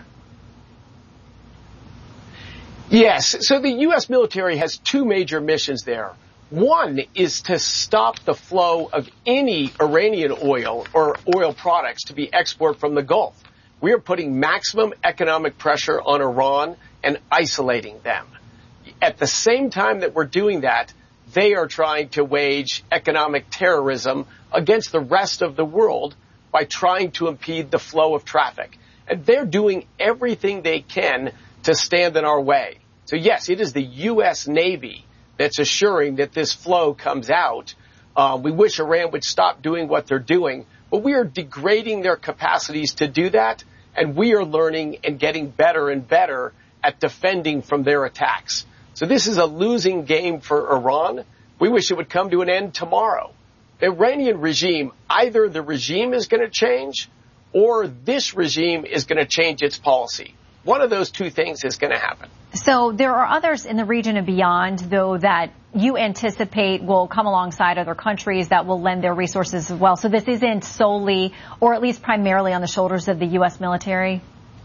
Yes. So the U S military has two major missions there. One is to stop the flow of any Iranian oil or oil products to be exported from the Gulf. We are putting maximum economic pressure on Iran and isolating them. At the same time that we're doing that, they are trying to wage economic terrorism against the rest of the world by trying to impede the flow of traffic. And they're doing everything they can to stand in our way. So yes, it is the U S Navy that's assuring that this flow comes out. Uh, we wish Iran would stop doing what they're doing, but we are degrading their capacities to do that, and we are learning and getting better and better at defending from their attacks. So this is a losing game for Iran. We wish it would come to an end tomorrow. The Iranian regime, either the regime is going to change or this regime is going to change its policy. One of those two things is going to happen. So there are others in the region and beyond, though, that you anticipate will come alongside other countries that will lend their resources as well. So this isn't solely, or at least primarily, on the shoulders of the U S military?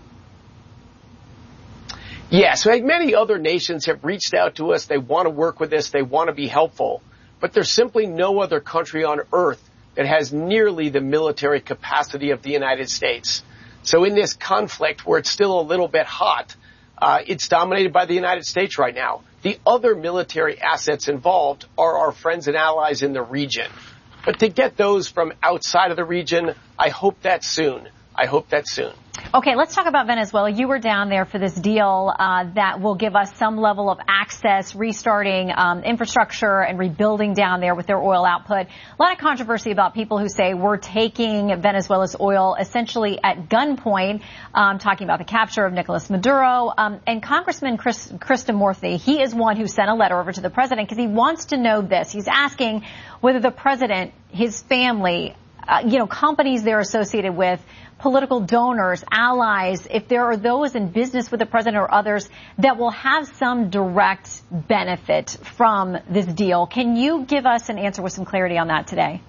Yes, like many other nations have reached out to us. They want to work with us. They want to be helpful. But there's simply no other country on earth that has nearly the military capacity of the United States. So in this conflict, where it's still a little bit hot, uh, it's dominated by the United States right now. The other military assets involved are our friends and allies in the region. But to get those from outside of the region, I hope that's soon. I hope that's soon. Okay, let's talk about Venezuela. You were down there for this deal uh, that will give us some level of access, restarting um, infrastructure and rebuilding down there with their oil output. A lot of controversy about people who say we're taking Venezuela's oil essentially at gunpoint, um, talking about the capture of Nicolas Maduro. Um, and Congressman Chris, Krishnamurthy, he is one who sent a letter over to the president because he wants to know this. He's asking whether the president, his family, uh, you know, companies they're associated with, political donors, allies, if there are those in business with the president or others that will have some direct benefit from this deal. Can you give us an answer with some clarity on that today?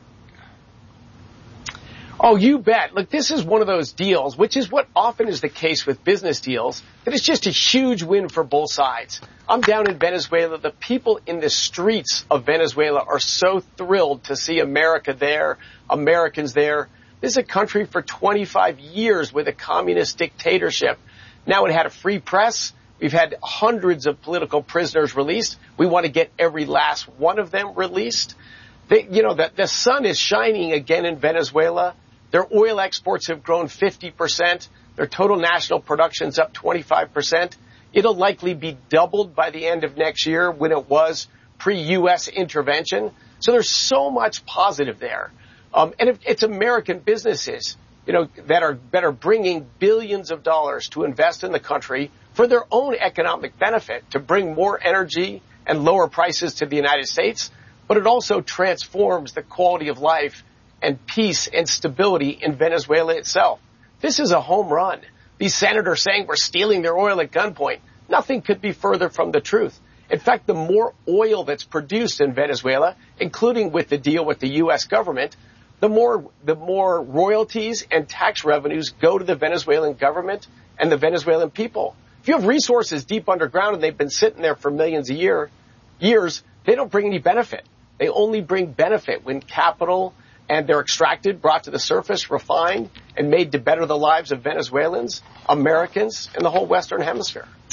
Oh, you bet. Look, this is one of those deals, which is what often is the case with business deals, that it's just a huge win for both sides. I'm down in Venezuela. The people in the streets of Venezuela are so thrilled to see America there, Americans there. This is a country for twenty-five years with a communist dictatorship. Now it had a free press. We've had hundreds of political prisoners released. We want to get every last one of them released. They, you know, the, the sun is shining again in Venezuela. Their oil exports have grown fifty percent. Their total national production's up twenty-five percent. It'll likely be doubled by the end of next year when it was pre-U S intervention. So there's so much positive there. Um, and if it's American businesses, you know, that are that are bringing billions of dollars to invest in the country for their own economic benefit, to bring more energy and lower prices to the United States, but it also transforms the quality of life and peace and stability in Venezuela itself. This is a home run. These senators saying we're stealing their oil at gunpoint. Nothing could be further from the truth. In fact, the more oil that's produced in Venezuela, including with the deal with the U S government, the more the more royalties and tax revenues go to the Venezuelan government and the Venezuelan people. If you have resources deep underground and they've been sitting there for millions of year, years, they don't bring any benefit. They only bring benefit when capital and they're extracted, brought to the surface, refined, and made to better the lives of Venezuelans, Americans, and the whole Western Hemisphere.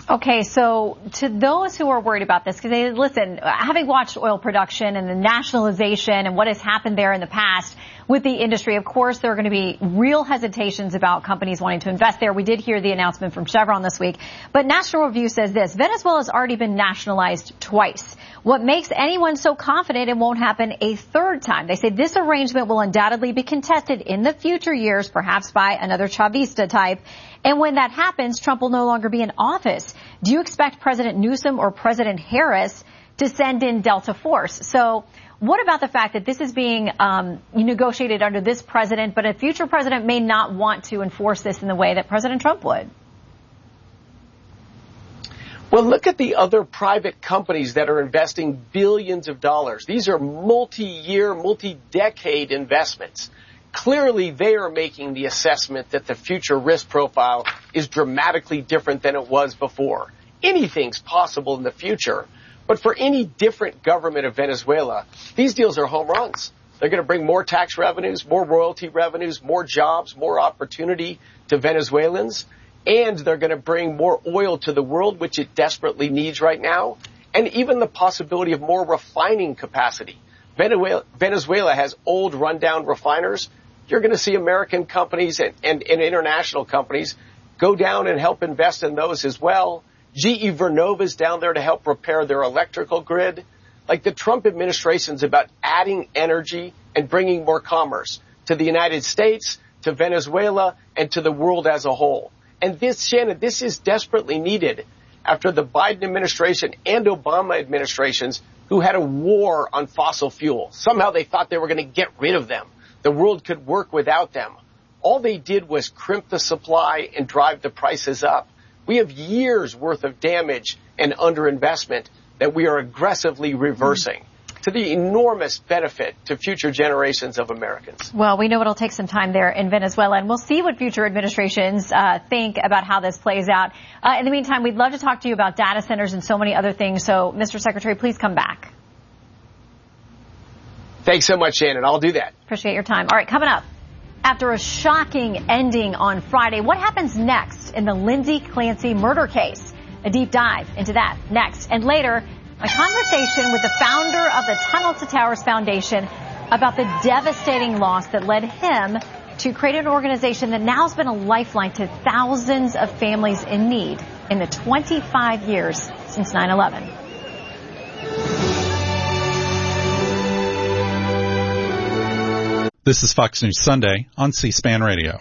Okay, so to those who are worried about this, because they listen, having watched oil production and the nationalization and what has happened there in the past with the industry, of course, there are going to be real hesitations about companies wanting to invest there. We did hear the announcement from Chevron this week. But National Review says this: Venezuela has already been nationalized twice. What makes anyone so confident it won't happen a third time? They say this arrangement will undoubtedly be contested in the future years, perhaps by another Chavista type. And when that happens, Trump will no longer be in office. Do you expect President Newsom or President Harris to send in Delta Force? So what about the fact that this is being um, negotiated under this president, but a future president may not want to enforce this in the way that President Trump would? Well, look at the other private companies that are investing billions of dollars. These are multi-year, multi-decade investments. Clearly, they are making the assessment that the future risk profile is dramatically different than it was before. Anything's possible in the future, but for any different government of Venezuela, these deals are home runs. They're going to bring more tax revenues, more royalty revenues, more jobs, more opportunity to Venezuelans, and they're going to bring more oil to the world, which it desperately needs right now, and even the possibility of more refining capacity. Venezuela, Venezuela has old, rundown refiners. You're going to see American companies and, and, and international companies go down and help invest in those as well. G E Vernova's down there to help repair their electrical grid. Like, the Trump administration's about adding energy and bringing more commerce to the United States, to Venezuela, and to the world as a whole. And this, Shannon, this is desperately needed after the Biden administration and Obama administrations who had a war on fossil fuel. Somehow they thought they were going to get rid of them. The world could work without them. All they did was crimp the supply and drive the prices up. We have years worth of damage and underinvestment that we are aggressively reversing to the enormous benefit to future generations of Americans. Well, we know it'll take some time there in Venezuela, and we'll see what future administrations uh, think about how this plays out. Uh, in the meantime, we'd love to talk to you about data centers and so many other things. So, Mister Secretary, please come back. Thanks so much, Shannon. I'll do that. Appreciate your time. All right, coming up, after a shocking ending on Friday, what happens next in the Lindsay Clancy murder case? A deep dive into that next. And later, a conversation with the founder of the Tunnel to Towers Foundation about the devastating loss that led him to create an organization that now has been a lifeline to thousands of families in need in the twenty-five years since nine eleven. This is Fox News Sunday on C-SPAN Radio.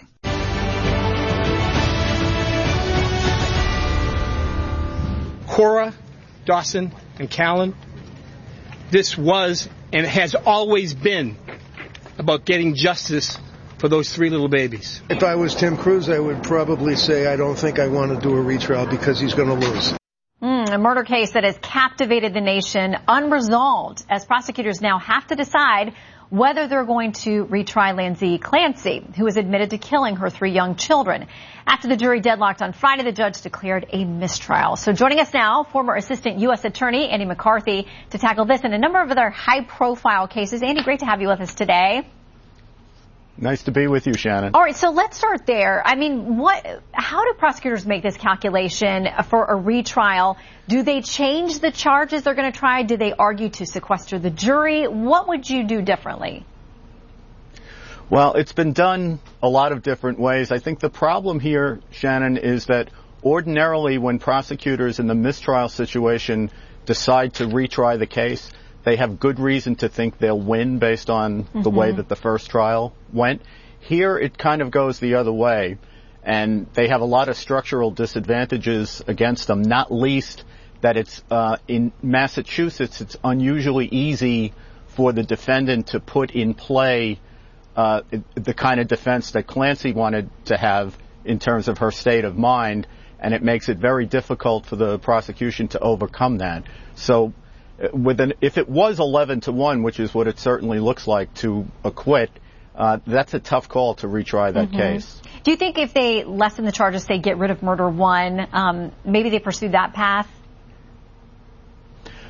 Cora, Dawson, and Callan, this was and has always been about getting justice for those three little babies. If I was Tim Cruz, I would probably say I don't think I want to do a retrial because he's going to lose. Mm, a murder case that has captivated the nation unresolved as prosecutors now have to decide whether they're going to retry Lindsay Clancy, who was admitted to killing her three young children. After the jury deadlocked on Friday, the judge declared a mistrial. So joining us now, former Assistant U S Attorney Andy McCarthy to tackle this and a number of other high-profile cases. Andy, great to have you with us today. Nice to be with you, Shannon. All right, so let's start there. I mean, what? How do prosecutors make this calculation for a retrial? Do they change the charges they're going to try? Do they argue to sequester the jury? What would you do differently? Well, it's been done a lot of different ways. I think the problem here, Shannon, is that ordinarily when prosecutors in the mistrial situation decide to retry the case, they have good reason to think they'll win based on mm-hmm. the way that the first trial went. Here, it kind of goes the other way, and they have a lot of structural disadvantages against them, not least that it's uh, in Massachusetts, it's unusually easy for the defendant to put in play uh, the kind of defense that Clancy wanted to have in terms of her state of mind, and it makes it very difficult for the prosecution to overcome that. So with an, if it was eleven to one, which is what it certainly looks like to acquit, uh, that's a tough call to retry that mm-hmm. case. Do you think if they lessen the charges, they get rid of murder one, um, maybe they pursue that path?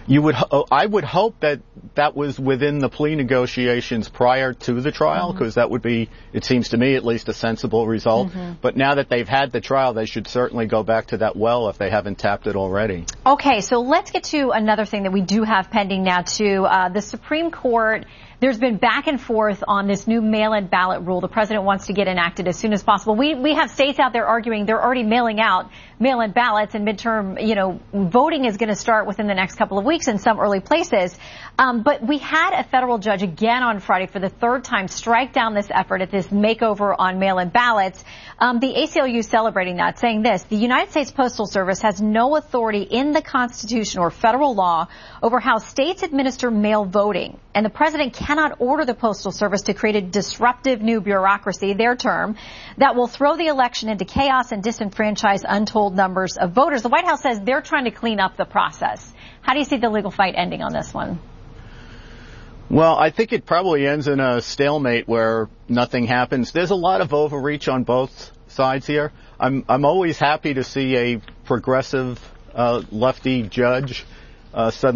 You would, ho- I would hope that that was within the plea negotiations prior to the trial, because mm-hmm. that would be, it seems to me, at least a sensible result. Mm-hmm. But now that they've had the trial, they should certainly go back to that well if they haven't tapped it already. Okay, so let's get to another thing that we do have pending now, too. Uh, the Supreme Court, there's been back and forth on this new mail-in ballot rule the president wants to get enacted as soon as possible. We we have states out there arguing they're already mailing out mail-in ballots, and midterm, you know, voting is going to start within the next couple of weeks in some early places. Um, but we had a federal judge again on Friday for the third time strike down this effort at this makeover on mail-in ballots. Um, the A C L U celebrating that, saying this: the United States Postal Service has no authority in the Constitution or federal law over how states administer mail voting, and the president cannot order the Postal Service to create a disruptive new bureaucracy, their term, that will throw the election into chaos and disenfranchise untold numbers of voters. The White House says they're trying to clean up the process. How do you see the legal fight ending on this one? Well, I think it probably ends in a stalemate where nothing happens. There's a lot of overreach on both sides here. I'm I'm always happy to see a progressive uh, lefty judge uh, suddenly